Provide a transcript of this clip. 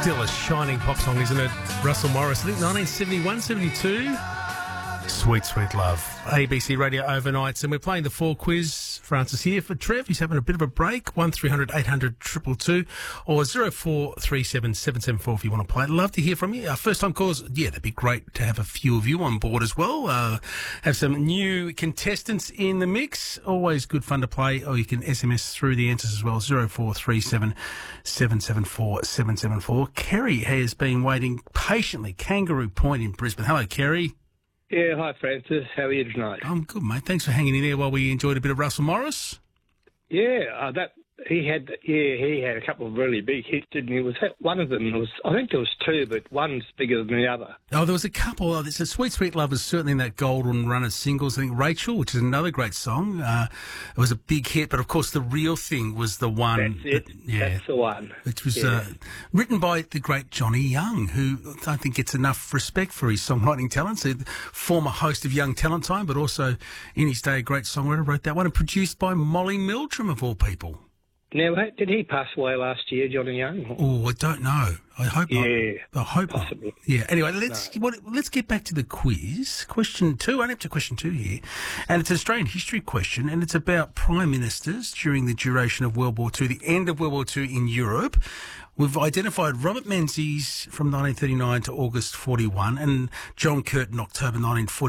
Still a shining pop song, isn't it? Russell Morris, I think 1971, 72. Sweet, sweet love. ABC Radio Overnights, and we're playing the 4 quiz. Francis here for Trev. He's having a bit of a break. 1300 800 222 or 0437 774 if you want to play. I'd love to hear from you. Our first time callers, yeah, that'd be great to have a few of you on board as well. Have some new contestants in the mix. Always good fun to play. Or you can SMS through the answers as well. 0437 774 774. Kerry has been waiting patiently. Kangaroo Point in Brisbane. Hello, Kerry. Yeah, hi Francis. How are you tonight? I'm good, mate. Thanks for hanging in there while we enjoyed a bit of Russell Morris. Yeah, he had a couple of really big hits, didn't he? Was that one of them? I think there was two, but one's bigger than the other. Oh, there was a couple. Oh, there's a Sweet Sweet Love is certainly in that golden run of singles. I think Rachel, which is another great song, it was a big hit. But of course, the real thing was the one. That's it. That's the one. Which was written by the great Johnny Young, who I don't think gets enough respect for his songwriting talents. A former host of Young Talent Time, but also in his day a great songwriter. Wrote that one and produced by Molly Meldrum of all people. Now, did he pass away last year, Johnny Young? Oh, I don't know. I hope not. I hope possibly. not. Yeah. Anyway, let's get back to the quiz. Question 2. I'm up to question 2 here. And it's an Australian history question, and it's about prime ministers during the duration of World War II, the end of World War II in Europe. We've identified Robert Menzies from 1939 to August 41 and John Curtin, October 1940.